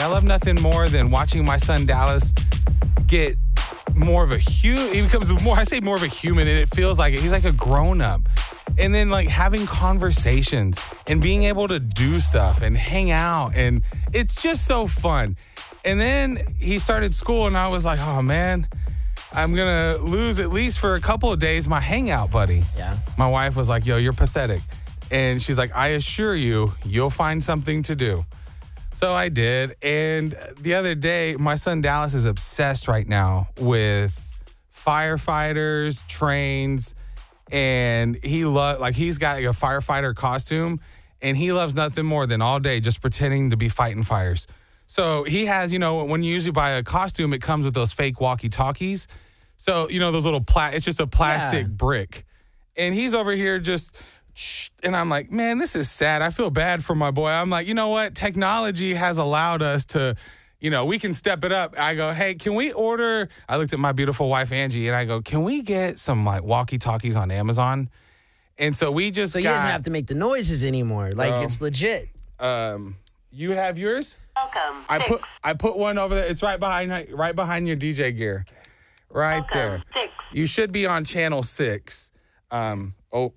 I love nothing more than watching my son Dallas get more of a human. He becomes more, I say more of a human, and it feels like it. He's like a grown up. And then like having conversations and being able to do stuff and hang out. And it's just so fun. And then he started school and I was like, oh man, I'm going to lose at least for a couple of days my hangout buddy. Yeah. My wife was like, yo, you're pathetic. And she's like, I assure you, you'll find something to do. So I did. And the other day, my son Dallas is obsessed right now with firefighters, trains, and he's got like a firefighter costume, and he loves nothing more than all day just pretending to be fighting fires. So he has, when you usually buy a costume, it comes with those fake walkie-talkies. So, those little it's just a plastic brick. And he's over here just, and I'm like, man, this is sad. I feel bad for my boy. I'm like, you know what? Technology has allowed us to, we can step it up. I go, hey, can we order? I looked at my beautiful wife, Angie, and I go, can we get some like walkie-talkies on Amazon? And so we just he doesn't have to make the noises anymore. Like, it's legit. You have yours? Welcome. I put one over there. It's right behind your DJ gear. Right there. 6. You should be on channel 6. Over.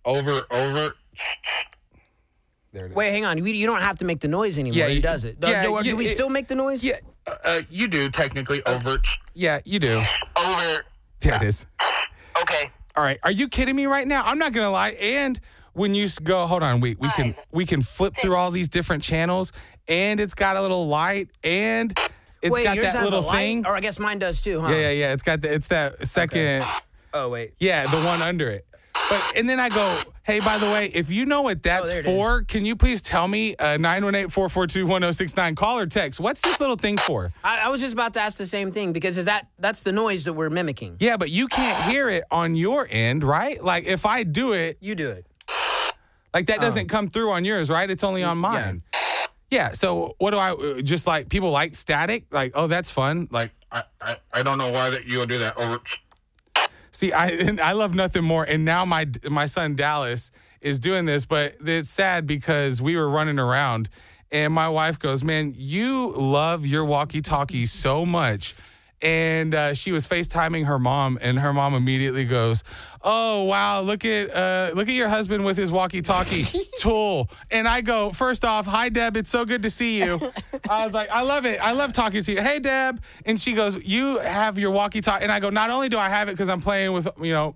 There it is. Wait, hang on. You don't have to make the noise anymore. Yeah, He does it. Do we still make the noise? Yeah, You do technically over. yeah, you do. Over. There it is. Okay. All right. Are you kidding me right now? I'm not gonna lie. And when you go, hold on, we can flip through all these different channels, and it's got a little light, and it's got yours that has little a light? thing. Or I guess mine does too, huh? Yeah. It's that second. Oh, wait. Yeah, the one under it. And then I go, hey, by the way, if you know what that's there it for, can you please tell me? 918-442-1069. Call or text. What's this little thing for? I was just about to ask the same thing because that's the noise that we're mimicking. Yeah, but you can't hear it on your end, right? Like if I do it, You do it. like that doesn't come through on yours, right? It's only on mine. Yeah, so what do I, just like people like static? Like, oh, that's fun. Like, I don't know why that you would do that over. see, I love nothing more. And now my son Dallas is doing this, but it's sad because we were running around and my wife goes, man, you love your walkie-talkie so much. And she was FaceTiming her mom, and her mom immediately goes, oh, wow, look at your husband with his walkie-talkie tool. And I go, first off, hi, Deb. It's so good to see you. I was like, I love it. I love talking to you. Hey, Deb. And she goes, you have your walkie-talkie. And I go, not only do I have it because I'm playing with,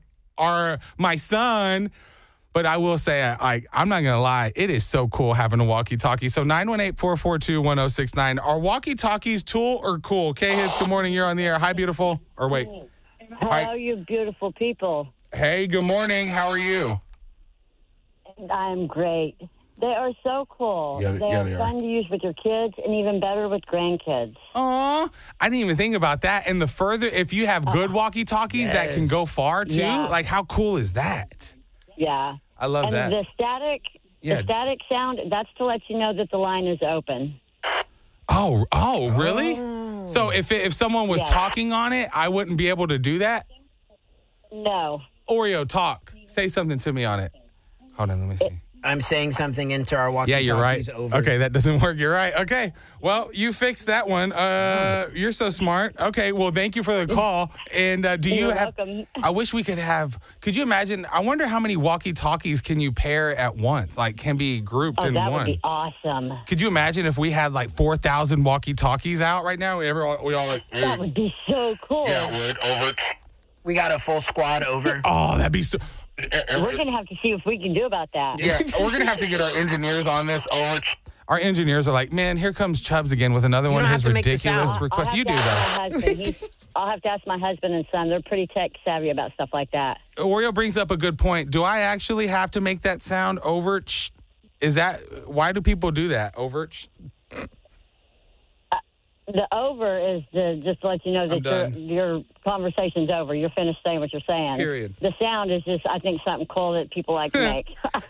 my son, but I will say, I'm not going to lie, it is so cool having a walkie-talkie. So 918-442-1069. Are walkie-talkies tool or cool? K-Hits, good morning. You're on the air. Hi, beautiful. Or wait. Hello, you beautiful people. Hey, good morning. How are you? I'm great. They are so cool. Yeah, they yeah, are they are. fun to use with your kids and even better with grandkids. Aw, I didn't even think about that. And the further, if you have good walkie-talkies that can go far, too, Yeah. like how cool is that? Yeah. I love And that. the static sound, that's to let you know that the line is open. Oh, really? So if someone was Yeah. talking on it, I wouldn't be able to do that? No. Oreo, talk. Say something to me on it. Hold on, let me see. I'm saying something into our walkie-talkies. Yeah, you're right. Over. Okay, that doesn't work. You're right. Okay. Well, you fixed that one. You're so smart. Okay, well, thank you for the call. And do you You're have... welcome. I wish we could have... Could you imagine? I wonder how many walkie-talkies can you pair at once? Like, can be grouped Oh, in that one. would be awesome. Could you imagine if we had like 4,000 walkie-talkies out right now? We all like. That would be so cool. Yeah, would over. We got a full squad over. Oh, that'd be so... We're going to have to see if we can do about that. Yeah, we're gonna have to get our engineers on this over. Our engineers are like, man, here comes Chubbs again with another one of don't his have to make the ridiculous sound. requests. I'll You do, have to ask though. my husband. I'll have to ask my husband and son. They're pretty tech savvy about stuff like that. Oreo brings up a good point. Do I actually have to make that sound over? Is that why do people do that over? The over is just to let you know I'm that done. your conversation's over. You're finished saying what you're saying. Period. The sound is just, I think, something cool that people like to make.